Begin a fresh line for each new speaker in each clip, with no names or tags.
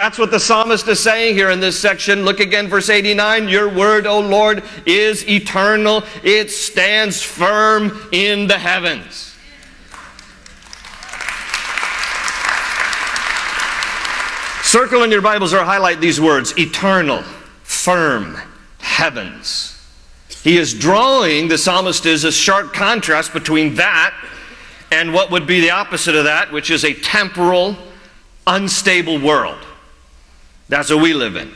That's what the psalmist is saying here in this section. Look again, verse 89. Your word, O Lord, is eternal. It stands firm in the heavens. Circle in your Bibles or highlight these words: eternal, firm, heavens. He is drawing, the psalmist is, a sharp contrast between that and what would be the opposite of that, which is a temporal, unstable world. That's what we live in.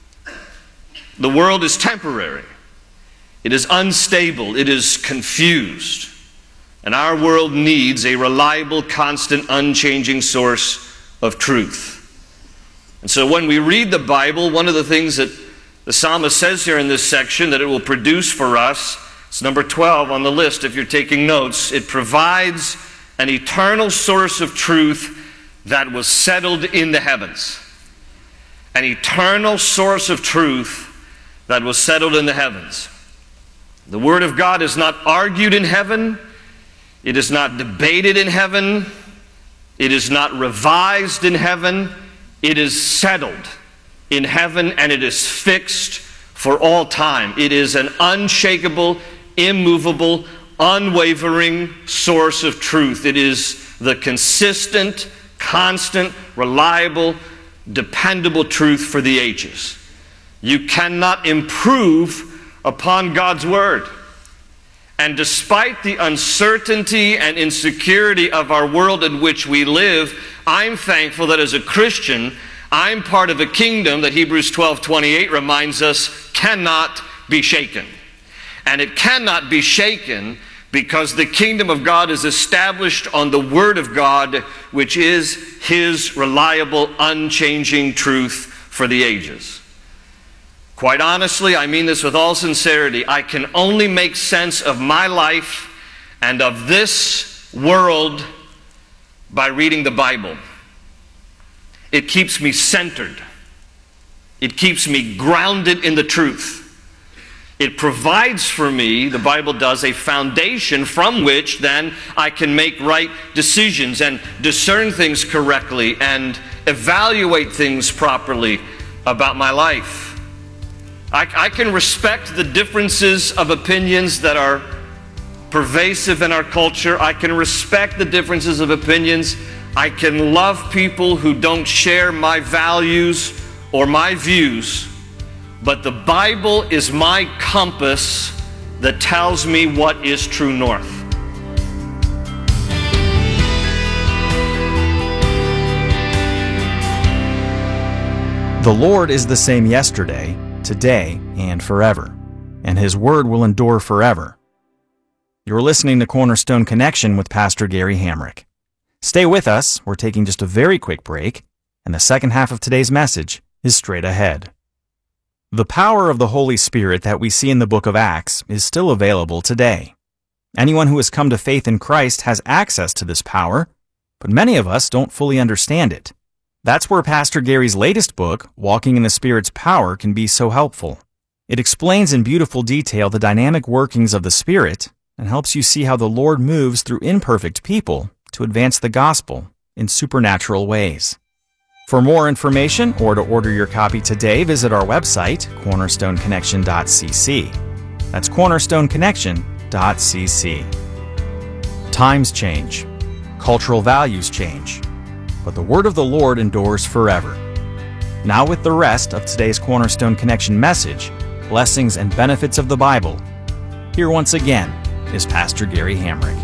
The world is temporary. It is unstable. It is confused. And our world needs a reliable, constant, unchanging source of truth. And so when we read the Bible, one of the things that the psalmist says here in this section that it will produce for us, it's number 12 on the list if you're taking notes. It provides an eternal source of truth that was settled in the heavens. An eternal source of truth that was settled in the heavens. The Word of God is not argued in heaven. It is not debated in heaven. It is not revised in heaven. It is settled in heaven, and it is fixed for all time. It is an unshakable, immovable, unwavering source of truth. It is the consistent, constant, reliable, dependable truth for the ages. You cannot improve upon God's Word. And despite the uncertainty and insecurity of our world in which we live, I'm thankful that as a Christian, I'm part of a kingdom that Hebrews 12:28 reminds us cannot be shaken. And it cannot be shaken because the kingdom of God is established on the Word of God, which is His reliable, unchanging truth for the ages. Quite honestly, I mean this with all sincerity, I can only make sense of my life and of this world by reading the Bible. It keeps me centered. It keeps me grounded in the truth. It provides for me, the Bible does, a foundation from which then I can make right decisions and discern things correctly and evaluate things properly about my life. I can respect the differences of opinions that are pervasive in our culture. I can respect the differences of opinions. I can love people who don't share my values or my views. But the Bible is my compass that tells me what is true north.
The Lord is the same yesterday, today, and forever, and His Word will endure forever. You're listening to Cornerstone Connection with Pastor Gary Hamrick. Stay with us, we're taking just a very quick break, and the second half of today's message is straight ahead. The power of the Holy Spirit that we see in the book of Acts is still available today. Anyone who has come to faith in Christ has access to this power, but many of us don't fully understand it. That's where Pastor Gary's latest book, Walking in the Spirit's Power, can be so helpful. It explains in beautiful detail the dynamic workings of the Spirit and helps you see how the Lord moves through imperfect people to advance the gospel in supernatural ways. For more information or to order your copy today, visit our website, cornerstoneconnection.cc. That's cornerstoneconnection.cc. Times change. Cultural values change. But the word of the Lord endures forever. Now with the rest of today's Cornerstone Connection message, blessings and benefits of the Bible, here once again is Pastor Gary Hamrick.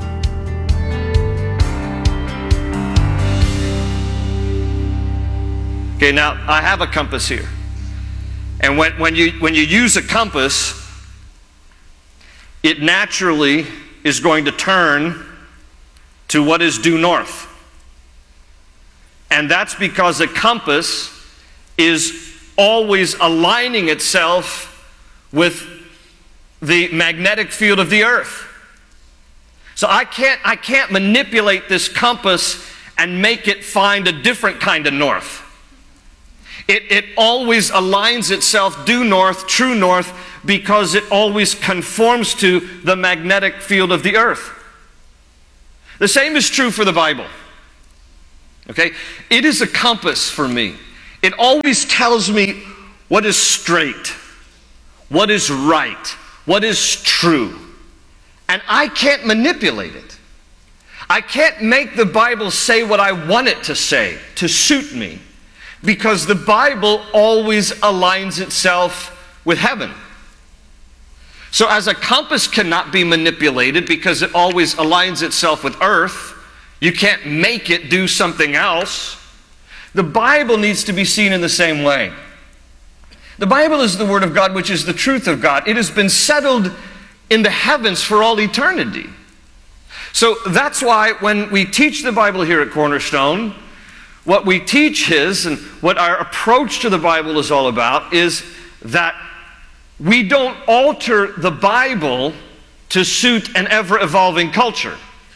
Okay, now I have a compass here. And when you use a compass, it naturally is going to turn to what is due north. And that's because a compass is always aligning itself with the magnetic field of the earth. So I can't manipulate this compass and make it find a different kind of north. It always aligns itself due north, true north, because it always conforms to the magnetic field of the earth. The same is true for the Bible. Okay? It is a compass for me. It always tells me what is straight, what is right, what is true. And I can't manipulate it. I can't make the Bible say what I want it to say to suit me, because the Bible always aligns itself with heaven. So as a compass cannot be manipulated because it always aligns itself with earth, you can't make it do something else. The Bible needs to be seen in the same way. The Bible is the Word of God, which is the truth of God. It has been settled in the heavens for all eternity. So that's why when we teach the Bible here at Cornerstone, what we teach is, and what our approach to the Bible is all about, is that we don't alter the Bible to suit an ever-evolving culture.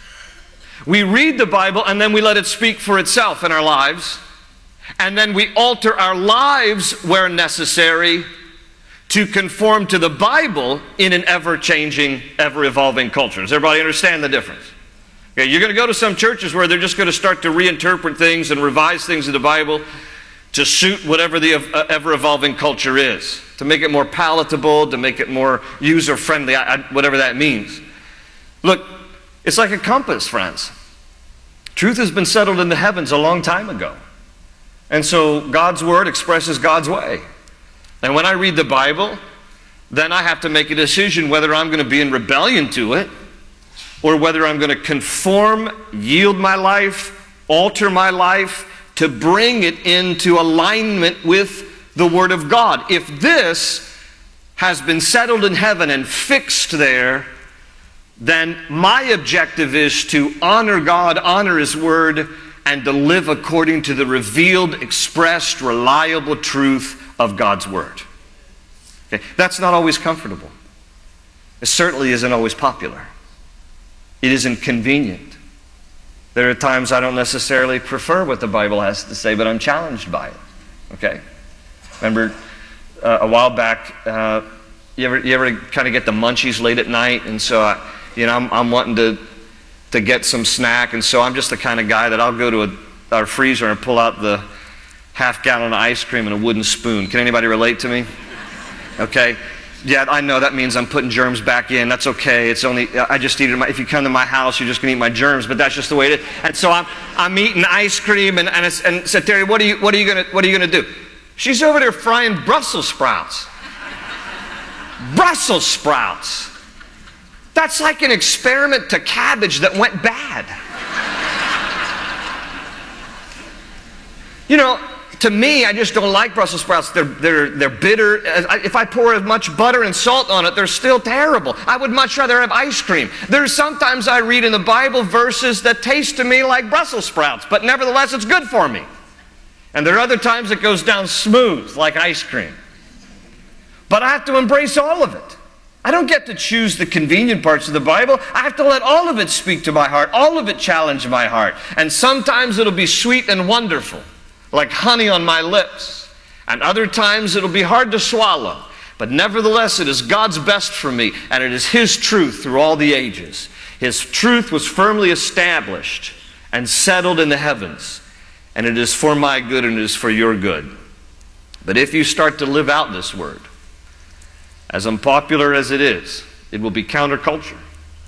We read the Bible and then we let it speak for itself in our lives. And then we alter our lives where necessary to conform to the Bible in an ever-changing, ever-evolving culture. Does everybody understand the difference? Okay, you're going to go to some churches where they're just going to start to reinterpret things and revise things in the Bible to suit whatever the ever-evolving culture is, to make it more palatable, to make it more user-friendly, whatever that means. Look, it's like a compass, friends. Truth has been settled in the heavens a long time ago. And so God's Word expresses God's way. And when I read the Bible, then I have to make a decision whether I'm going to be in rebellion to it, or whether I'm going to conform, yield my life, alter my life, to bring it into alignment with the Word of God. If this has been settled in heaven and fixed there, then my objective is to honor God, honor His Word, and to live according to the revealed, expressed, reliable truth of God's Word. Okay? That's not always comfortable. It certainly isn't always popular. It isn't convenient. There are times I don't necessarily prefer what the Bible has to say, but I'm challenged by it. Okay? Remember a while back, you ever kind of get the munchies late at night, and so I'm wanting to get some snack, and so I'm just the kind of guy that I'll go to our freezer and pull out the half-gallon of ice cream and a wooden spoon. Can anybody relate to me? Okay. Yeah, I know that means I'm putting germs back in. That's okay. It's only, I just eat it. If you come to my house, you're just going to eat my germs, but that's just the way it is. And so I'm eating ice cream, and said, Terry, what are you going to do? She's over there frying Brussels sprouts. Brussels sprouts. That's like an experiment to cabbage that went bad. You know, to me, I just don't like Brussels sprouts. They're bitter. If I pour as much butter and salt on it, they're still terrible. I would much rather have ice cream. There's sometimes I read in the Bible verses that taste to me like Brussels sprouts, but nevertheless it's good for me. And there are other times it goes down smooth like ice cream. But I have to embrace all of it. I don't get to choose the convenient parts of the Bible. I have to let all of it speak to my heart, all of it challenge my heart. And sometimes it'll be sweet and wonderful, like honey on my lips. And other times it'll be hard to swallow. But nevertheless, it is God's best for me, and it is His truth through all the ages. His truth was firmly established and settled in the heavens. And it is for my good and it is for your good. But if you start to live out this word, as unpopular as it is, it will be counterculture.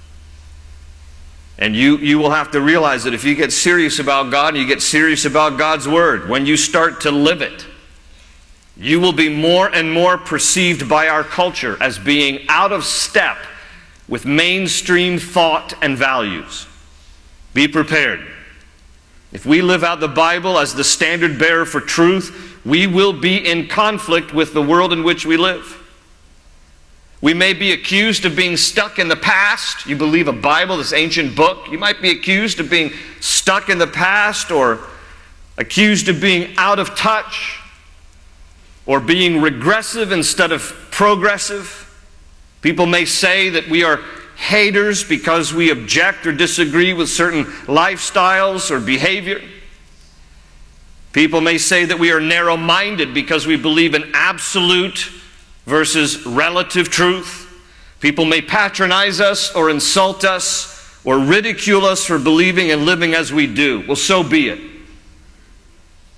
And you will have to realize that if you get serious about God and you get serious about God's Word, when you start to live it, you will be more and more perceived by our culture as being out of step with mainstream thought and values. Be prepared. If we live out the Bible as the standard bearer for truth, we will be in conflict with the world in which we live. We may be accused of being stuck in the past. You believe a Bible, this ancient book. You might be accused of being stuck in the past, or accused of being out of touch, or being regressive instead of progressive. People may say that we are haters because we object or disagree with certain lifestyles or behavior. People may say that we are narrow-minded because we believe in absolute versus relative truth. People may patronize us or insult us or ridicule us for believing and living as we do. Well, so be it.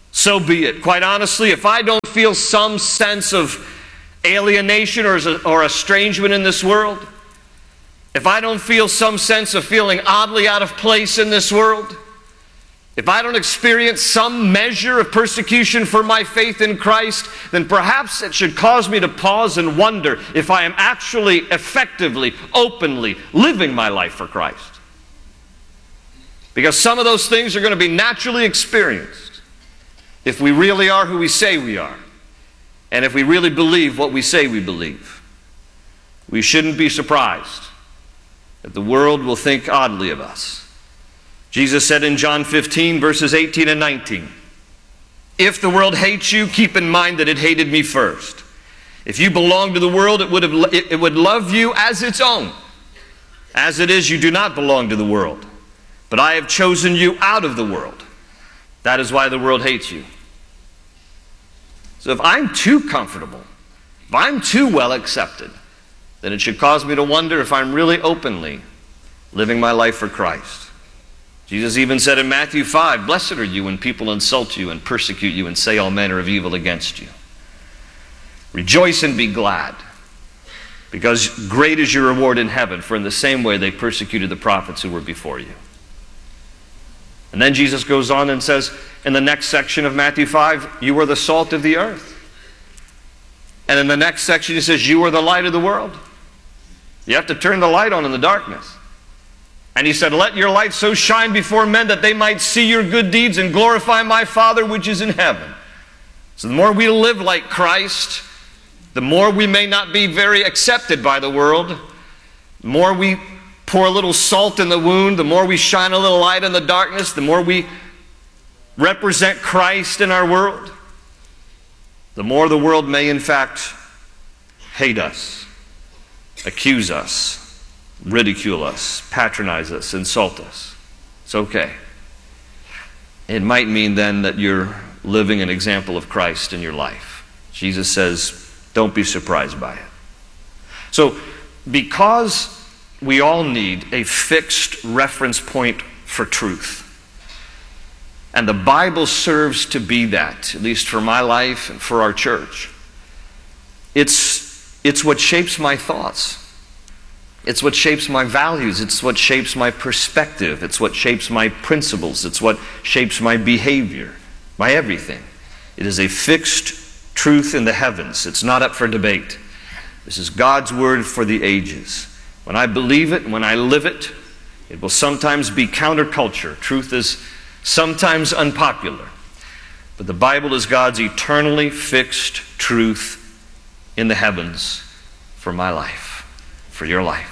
so be it. Quite honestly, if I don't feel some sense of alienation or estrangement in this world, if I don't feel some sense of feeling oddly out of place in this world, if I don't experience some measure of persecution for my faith in Christ, then perhaps it should cause me to pause and wonder if I am actually effectively, openly living my life for Christ. Because some of those things are going to be naturally experienced if we really are who we say we are, and if we really believe what we say we believe. We shouldn't be surprised that the world will think oddly of us. Jesus said in John 15, verses 18 and 19, "If the world hates you, keep in mind that it hated me first. If you belonged to the world, it would love you as its own. As it is, you do not belong to the world, but I have chosen you out of the world. That is why the world hates you." So if I'm too comfortable, if I'm too well accepted, then it should cause me to wonder if I'm really openly living my life for Christ. Jesus even said in Matthew 5, "Blessed are you when people insult you and persecute you and say all manner of evil against you. Rejoice and be glad, because great is your reward in heaven, for in the same way they persecuted the prophets who were before you." And then Jesus goes on and says in the next section of Matthew 5, "You are the salt of the earth." And in the next section he says, "You are the light of the world." You have to turn the light on in the darkness. And he said, "Let your light so shine before men that they might see your good deeds and glorify my Father which is in heaven." So the more we live like Christ, the more we may not be very accepted by the world, the more we pour a little salt in the wound, the more we shine a little light in the darkness, the more we represent Christ in our world, the more the world may in fact hate us, accuse us, ridicule us, patronize us, insult us. It's okay. It might mean then that you're living an example of Christ in your life. Jesus says, don't be surprised by it. So, because we all need a fixed reference point for truth, and the Bible serves to be that, at least for my life and for our church, it's what shapes my thoughts. It's what shapes my values. It's what shapes my perspective. It's what shapes my principles. It's what shapes my behavior, my everything. It is a fixed truth in the heavens. It's not up for debate. This is God's word for the ages. When I believe it, when I live it, it will sometimes be counterculture. Truth is sometimes unpopular. But the Bible is God's eternally fixed truth in the heavens for my life, for your life.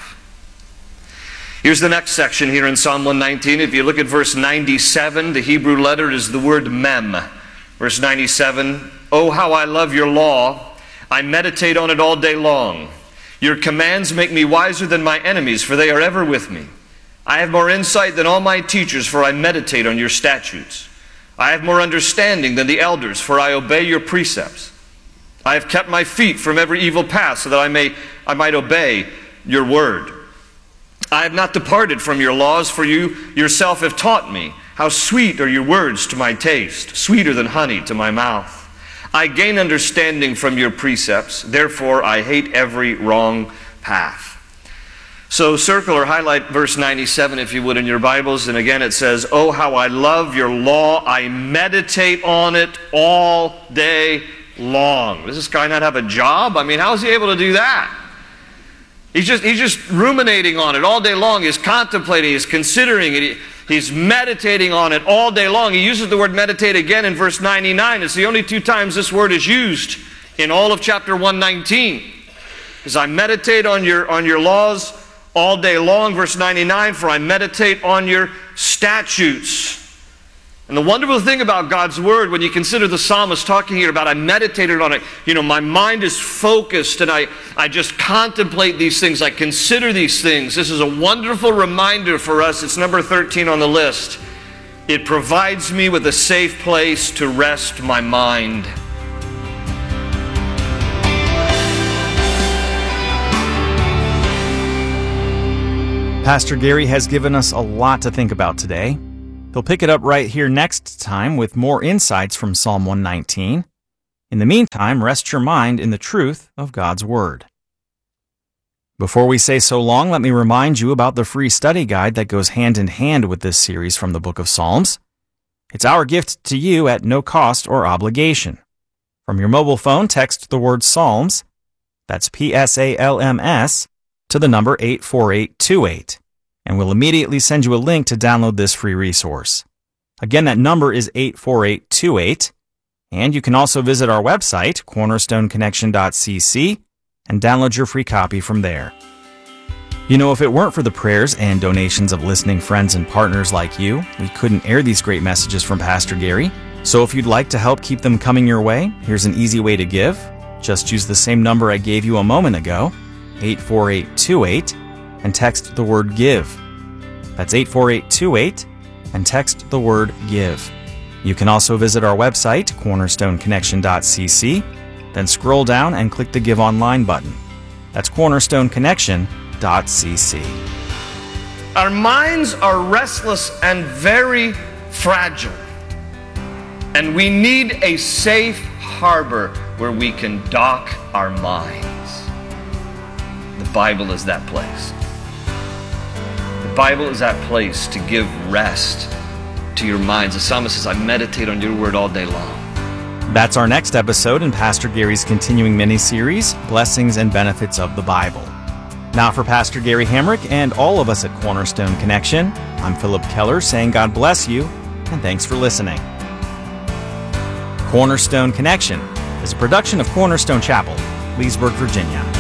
Here's the next section here in Psalm 119. If you look at verse 97, the Hebrew letter is the word mem. Verse 97, "Oh, how I love your law. I meditate on it all day long. Your commands make me wiser than my enemies, for they are ever with me. I have more insight than all my teachers, for I meditate on your statutes. I have more understanding than the elders, for I obey your precepts. I have kept my feet from every evil path, so that I might obey your word. I have not departed from your laws, for you yourself have taught me. How sweet are your words to my taste, sweeter than honey to my mouth. I gain understanding from your precepts, therefore I hate every wrong path." So circle or highlight verse 97 if you would in your Bibles, and again it says, "Oh, how I love your law, I meditate on it all day long." Does this guy not have a job? I mean, how is he able to do that? He's just ruminating on it all day long. He's contemplating, he's considering it, he's meditating on it all day long. He uses the word meditate again in verse 99. It's the only two times this word is used in all of chapter 119. Because I meditate on your laws all day long. Verse 99, "For I meditate on your statutes." And the wonderful thing about God's word, when you consider the psalmist talking here about I meditated on it, my mind is focused and I just contemplate these things, I consider these things. This is a wonderful reminder for us. It's number 13 on the list. It provides me with a safe place to rest my mind.
Pastor Gary has given us a lot to think about today. He'll pick it up right here next time with more insights from Psalm 119. In the meantime, rest your mind in the truth of God's Word. Before we say so long, let me remind you about the free study guide that goes hand in hand with this series from the book of Psalms. It's our gift to you at no cost or obligation. From your mobile phone, text the word Psalms, that's PSALMS, to the number 84828, and we'll immediately send you a link to download this free resource. Again, that number is 84828, and you can also visit our website, cornerstoneconnection.cc, and download your free copy from there. You know, if it weren't for the prayers and donations of listening friends and partners like you, we couldn't air these great messages from Pastor Gary. So if you'd like to help keep them coming your way, here's an easy way to give. Just use the same number I gave you a moment ago, 84828, and text the word GIVE. That's 84828, and text the word GIVE. You can also visit our website, cornerstoneconnection.cc, then scroll down and click the Give Online button. That's cornerstoneconnection.cc.
Our minds are restless and very fragile, and we need a safe harbor where we can dock our minds. The Bible is that place. The Bible is that place to give rest to your minds. The psalmist says, I meditate on your word all day long.
That's our next episode in Pastor Gary's continuing mini-series, Blessings and Benefits of the Bible. Now for Pastor Gary Hamrick and all of us at Cornerstone Connection, I'm Philip Keller saying God bless you, and thanks for listening. Cornerstone Connection is a production of Cornerstone Chapel, Leesburg, Virginia.